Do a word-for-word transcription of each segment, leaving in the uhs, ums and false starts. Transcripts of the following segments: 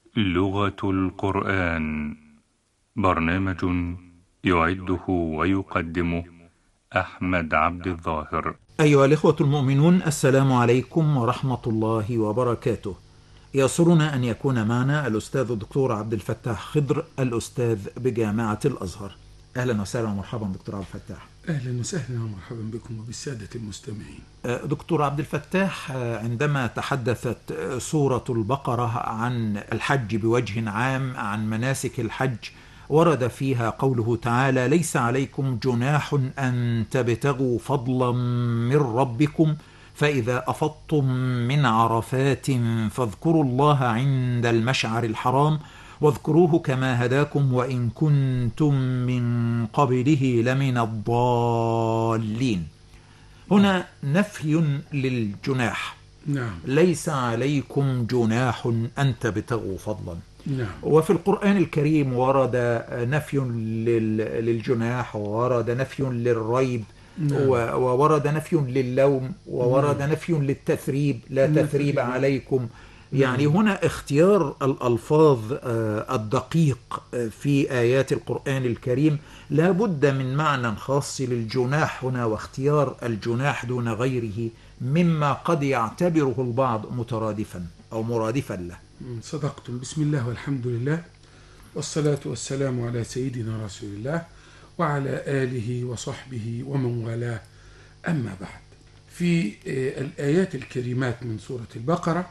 لغة القرآن، برنامج يعده ويقدمه أحمد عبد الظاهر. أيها الإخوة المؤمنون، السلام عليكم ورحمة الله وبركاته. يسرنا أن يكون معنا الأستاذ الدكتور عبد الفتاح خضر، الأستاذ بجامعة الأزهر. أهلا وسهلا ومرحبا دكتور عبد الفتاح. أهلا وسهلا ومرحبا بكم وبالسادة المستمعين. دكتور عبد الفتاح، عندما تحدثت سورة البقرة عن الحج بوجه عام، عن مناسك الحج، ورد فيها قوله تعالى: ليس عليكم جناح أن تبتغوا فضلا من ربكم فإذا أفضتم من عرفات فاذكروا الله عند المشعر الحرام واذكروه كما هداكم وإن كنتم من قبله لمن الضالين. هنا نفي للجناح. نعم. ليس عليكم جناح أن تبتغوا فضلا. نعم. وفي القرآن الكريم ورد نفي للجناح، وورد نفي للريب. نعم. وورد نفي للوم، وورد نعم. نفي للتثريب، لا تثريب عليكم. يعني نعم. هنا اختيار الألفاظ الدقيق في آيات القرآن الكريم لا بد من معنى خاص للجناح هنا، واختيار الجناح دون غيره مما قد يعتبره البعض مترادفا أو مرادفا له. صدقتم. بسم الله والحمد لله والصلاة والسلام على سيدنا رسول الله وعلى آله وصحبه ومن والاه، أما بعد. في الآيات الكريمات من سورة البقرة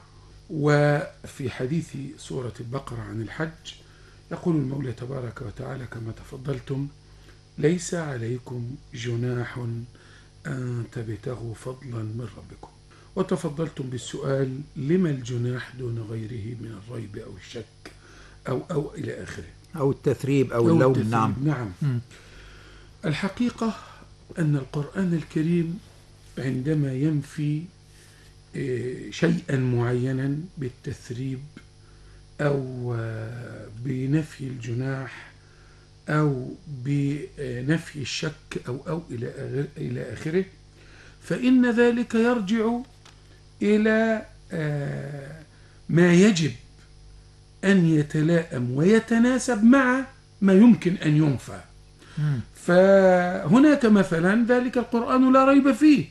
وفي حديث سورة البقرة عن الحج يقول المولى تبارك وتعالى كما تفضلتم: ليس عليكم جناح أن تبتغوا فضلا من ربكم. وتفضلتم بالسؤال: لما الجناح دون غيره من الريب أو الشك أو أو إلى آخره، أو التثريب أو, أو اللوم. التثريب. نعم. نعم. م. الحقيقة أن القرآن الكريم عندما ينفي شيئا معينا بالتثريب أو بنفي الجناح أو بنفي الشك أو أو إلى إلى آخره، فإن ذلك يرجع إلى ما يجب أن يتلائم ويتناسب مع ما يمكن أن ينفى. فهناك مثلا ذلك القرآن لا ريب فيه،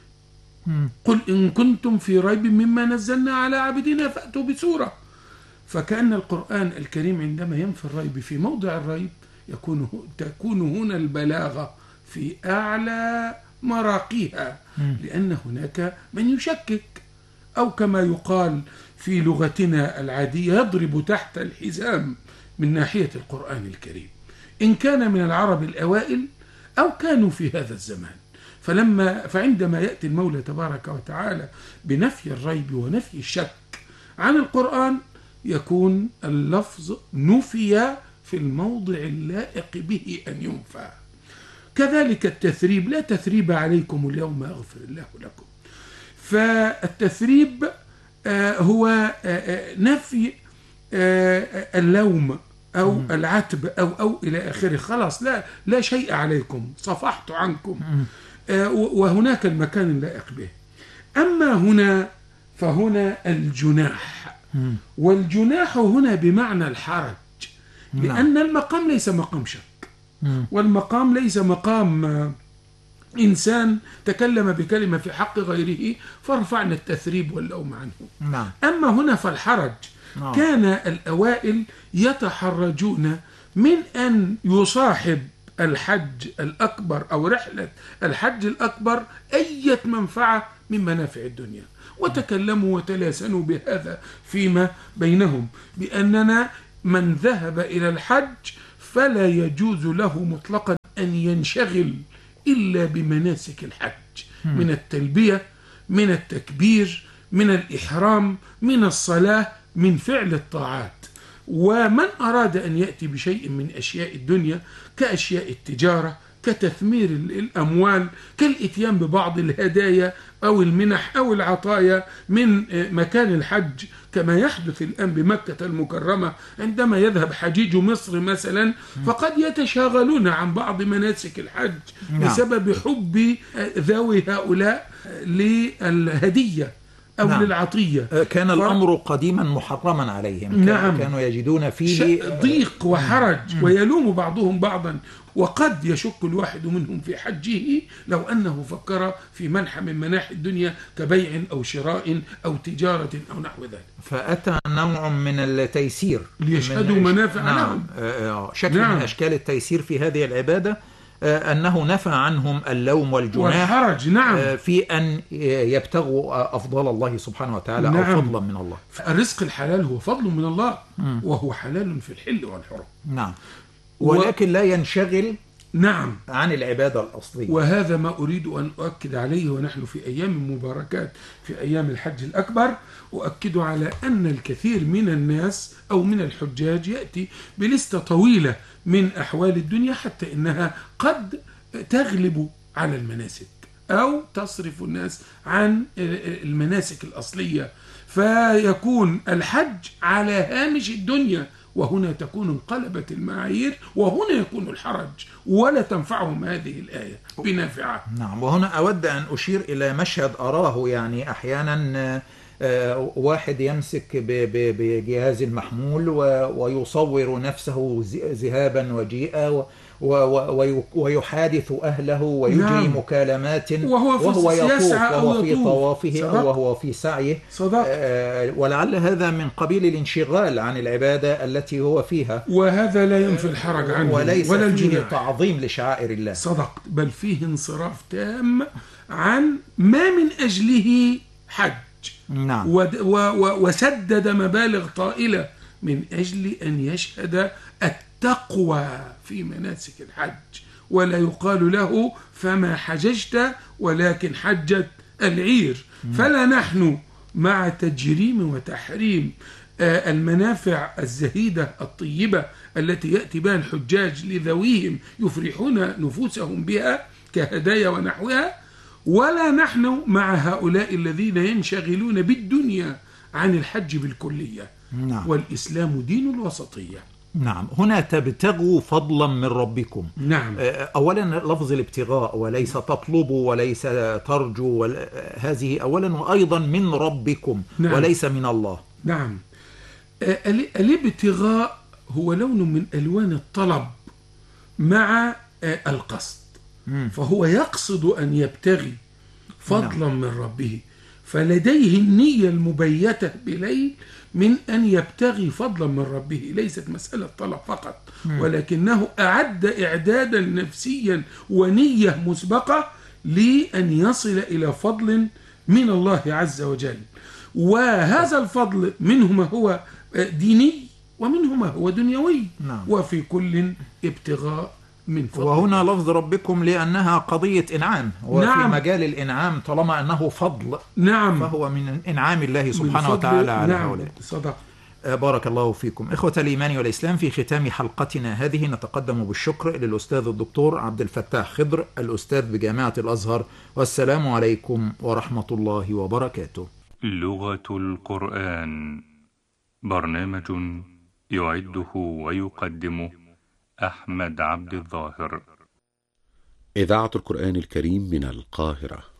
قل إن كنتم في ريب مما نزلنا على عبدنا فأتوا بسورة. فكأن القرآن الكريم عندما ينفي الريب في موضع الريب يكون تكون هنا البلاغة في أعلى مراقيها، لأن هناك من يشكك، أو كما يقال في لغتنا العادية يضرب تحت الحزام من ناحية القرآن الكريم، إن كان من العرب الأوائل أو كانوا في هذا الزمان. فلما فعندما يأتي المولى تبارك وتعالى بنفي الريب ونفي الشك عن القرآن يكون اللفظ نفي في الموضع اللائق به أن ينفى. كذلك التثريب: لا تثريب عليكم اليوم أغفر الله لكم. فالتثريب هو نفي اللوم أو العتب أو أو إلى آخره. خلاص لا لا شيء عليكم، صفحت عنكم، وهناك المكان اللائق به. أما هنا فهنا الجناح، والجناح هنا بمعنى الحرج، لأن المقام ليس مقام شك، والمقام ليس مقام إنسان تكلم بكلمة في حق غيره فرفعنا التثريب واللوم عنه. أما هنا فالحرج. كان الأوائل يتحرجون من أن يصاحب الحج الأكبر أو رحلة الحج الأكبر أي منفعة من منافع الدنيا، وتكلموا وتلاسنوا بهذا فيما بينهم، بأننا من ذهب إلى الحج فلا يجوز له مطلقا أن ينشغل إلا بمناسك الحج، من التلبية، من التكبير، من الإحرام، من الصلاة، من فعل الطاعات. ومن أراد أن يأتي بشيء من أشياء الدنيا كأشياء التجارة، كتثمير الأموال، كالإتيان ببعض الهدايا أو المنح أو العطايا من مكان الحج، كما يحدث الآن بمكة المكرمة عندما يذهب حجيج مصر مثلا، فقد يتشاغلون عن بعض مناسك الحج بسبب حب ذوي هؤلاء للهدية أو نعم. للعطية. كان ف... الأمر قديما محرما عليهم. نعم. كانوا يجدون فيه ضيق وحرج ويلوم بعضهم بعضا، وقد يشك الواحد منهم في حجه لو أنه فكر في منحى من مناحي الدنيا كبيع أو شراء أو تجارة أو نحو ذلك. فأتى نوع من التيسير ليشهدوا من منافع نعم. لهم. شكل نعم. من أشكال التيسير في هذه العبادة أنه نفى عنهم اللوم والجناح والحرج. نعم. في أن يبتغوا أفضل الله سبحانه وتعالى. نعم. أو فضلا من الله. الرزق الحلال هو فضل من الله، م. وهو حلال في الحل والحرم. نعم. ولكن و... لا ينشغل نعم عن العبادة الأصلية. وهذا ما أريد أن أؤكد عليه، ونحن في أيام مباركات في أيام الحج الأكبر، أؤكد على أن الكثير من الناس أو من الحجاج يأتي بلستة طويلة من أحوال الدنيا، حتى إنها قد تغلب على المناسك أو تصرف الناس عن المناسك الأصلية، فيكون الحج على هامش الدنيا، وهنا تكون انقلبت المعايير، وهنا يكون الحرج، ولا تنفعهم هذه الآية بنافعة. نعم. وهنا أود أن أشير إلى مشهد أراه، يعني أحيانا واحد يمسك بجهاز المحمول ويصور نفسه ذهابا وجيئا ويحادث أهله ويجري نعم. مكالمات وهو, وهو يطوف وهو في يطوف. طوافه صدق. أو وهو في سعيه. صدق. آه ولعل هذا من قبيل الانشغال عن العبادة التي هو فيها، وهذا لا ينفي الحرج عنه وليس ولا فيه الجناح. تعظيم لشعائر الله. صدق. بل فيه انصراف تام عن ما من أجله حج. نعم. وسدد مبالغ طائلة من أجل أن يشهد التقوى في مناسك الحج، ولا يقال له فما حججت ولكن حجت العير. فلا نحن مع تجريم وتحريم المنافع الزهيدة الطيبة التي يأتي بها الحجاج لذويهم يفرحون نفوسهم بها كهدايا ونحوها، ولا نحن مع هؤلاء الذين ينشغلون بالدنيا عن الحج بالكلية. نعم. والإسلام دين الوسطية. نعم. هنا تبتغوا فضلا من ربكم. نعم. أولا لفظ الابتغاء، وليس تطلبوا وليس ترجو، هذه أولا، وأيضا من ربكم. نعم. وليس من الله. نعم. الابتغاء هو لون من ألوان الطلب مع القصد، فهو يقصد أن يبتغي فضلا نعم. من ربه، فلديه النية المبيتة بليل من أن يبتغي فضلا من ربه، ليست مسألة طلب فقط، ولكنه أعد إعدادا نفسيا ونية مسبقة لأن يصل إلى فضل من الله عز وجل. وهذا الفضل منه ما هو ديني ومنه ما هو دنيوي. نعم. وفي كل ابتغاء من فضل. وهنا لفظ ربكم لأنها قضية إنعام، وفي نعم. مجال الإنعام طالما أنه فضل نعم. فهو من إنعام الله سبحانه وتعالى على نعم. هؤلاء. صدق. بارك الله فيكم. إخوة الإيمان والإسلام، في ختام حلقتنا هذه نتقدم بالشكر للأستاذ الدكتور عبد الفتاح خضر، الأستاذ بجامعة الأزهر، والسلام عليكم ورحمة الله وبركاته. لغة القرآن، برنامج يعده ويقدمه أحمد عبد الظاهر. إذاعة القرآن الكريم من القاهرة.